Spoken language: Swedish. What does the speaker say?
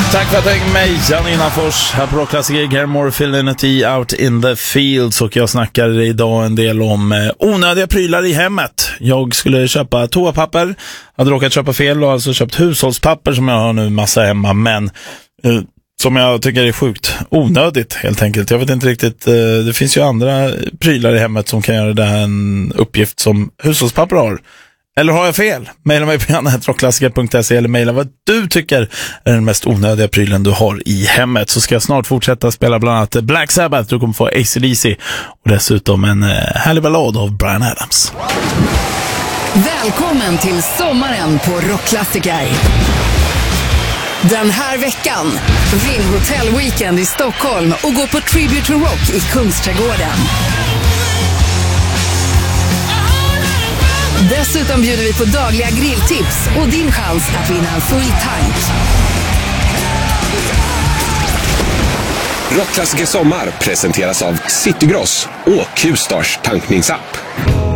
Tack för att du hängde med, Janina Fors här på Rockklassiker. Gare Fidelity Out in the Fields. Och jag snackar idag en del om onödiga prylar i hemmet. Jag skulle köpa toapapper, hade råkat köpa fel och alltså köpt hushållspapper som jag har nu massa hemma. Men som jag tycker är sjukt onödigt helt enkelt. Jag vet inte riktigt, det finns ju andra prylar i hemmet som kan göra det här en uppgift som hushållspapper har. Eller har jag fel? Maila mig på janne@rockklassiker.se eller maila vad du tycker är den mest onödiga prylen du har i hemmet. Så ska jag snart fortsätta spela bland annat Black Sabbath. Du kommer få AC/DC och dessutom en härlig ballad av Bryan Adams. Välkommen till sommaren på Rockklassiker. Den här veckan, vinn hotellweekend i Stockholm och gå på Tribute to Rock i Kungsträdgården. Dessutom bjuder vi på dagliga grilltips och din chans att vinna en full tank. Rockklassiker sommar presenteras av Citygross och Q-Stars tankningsapp.